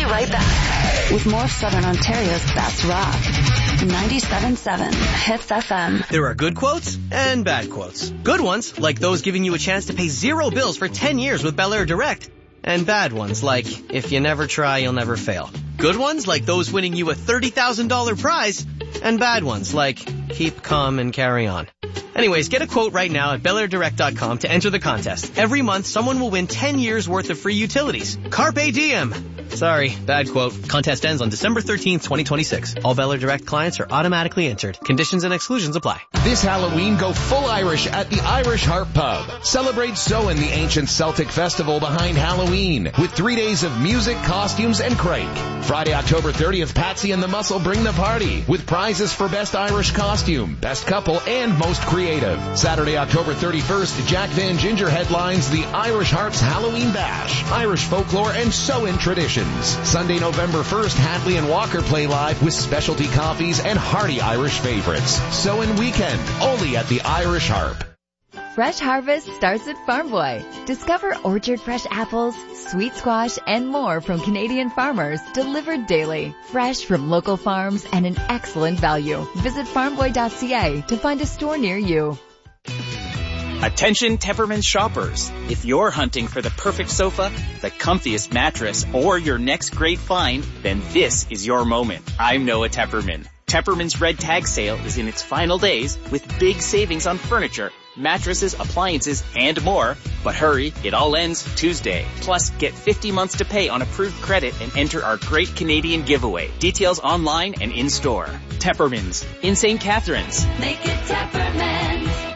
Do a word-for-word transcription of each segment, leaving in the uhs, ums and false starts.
right back with more of Southern Ontario's best rock. ninety-seven point seven Hits F M. There are good quotes and bad quotes. Good ones, like those giving you a chance to pay zero bills for ten years with Bel Air Direct. And bad ones, like, if you never try, you'll never fail. Good ones, like those winning you a thirty thousand dollars prize. And bad ones, like, keep calm and carry on. Anyways, get a quote right now at Bel Air Direct dot com to enter the contest. Every month, someone will win ten years worth of free utilities. Carpe diem. Sorry, bad quote. Contest ends on December thirteenth, twenty twenty-six. All Bel Air Direct clients are automatically entered. Conditions and exclusions apply. This Halloween, go full Irish at the Irish Harp Pub. Celebrate Samhain, the ancient Celtic festival behind Halloween, with three days of music, costumes, and crake. Friday, October thirtieth, Patsy and the Muscle bring the party, with prizes for Best Irish Costume, Best Couple, and Most Creative. Saturday, October thirty-first, Jack Van Ginger headlines the Irish Harps Halloween Bash, Irish folklore, and Samhain traditions. Sunday, November first, Hadley and Walker play live with specialty coffees and hearty Irish favorites. Samhain weekend, only at the Irish Harp. Fresh harvest starts at Farm Boy. Discover orchard fresh apples, sweet squash, and more from Canadian farmers delivered daily. Fresh from local farms and an excellent value. Visit farm boy dot c a to find a store near you. Attention Tepperman shoppers. If you're hunting for the perfect sofa, the comfiest mattress, or your next great find, then this is your moment. I'm Noah Tepperman. Tepperman's Red Tag Sale is in its final days with big savings on furniture, mattresses, appliances, and more. But hurry, it all ends Tuesday. Plus, get fifty months to pay on approved credit and enter our great Canadian giveaway. Details online and in-store. Tepperman's in Saint Catharines. Make it Tepperman's.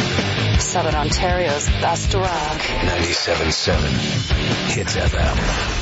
Southern Ontario's best rock. ninety-seven point seven Hits F M.